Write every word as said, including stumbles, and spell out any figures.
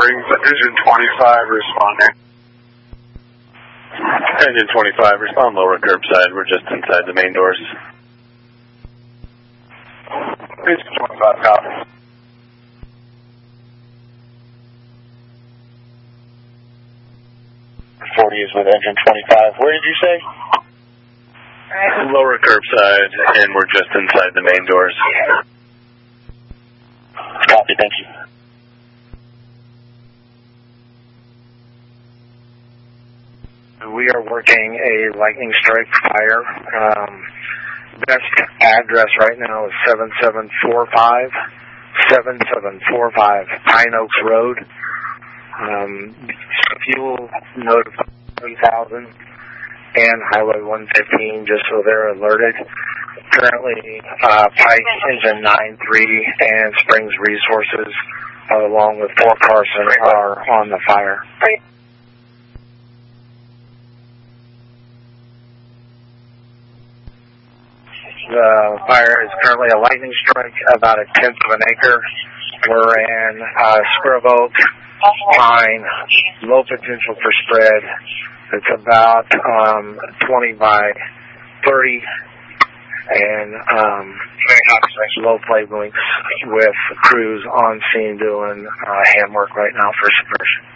Springs, Engine twenty-five responding. Engine twenty-five, respond lower curbside. We're just inside the main doors. Engine twenty-five, copy. forty is with engine twenty-five. Where did you say? Lower curbside, and we're just inside the main doors. Copy, thank you. We are working a lightning strike fire. Um, best address right now is seven seven four five, seven seven four five Pine Oaks Road. Um, fuel notify three thousand and Highway one fifteen just so they're alerted. Currently, uh, Pike Engine nine three and Springs Resources, uh, along with Fort Carson, are on the fire. The fire is currently a lightning strike, about a tenth of an acre. We're in uh, scrub oak, pine, low potential for spread. It's about um, twenty by thirty, and um, low plate links with crews on scene doing uh, handwork right now for submersion.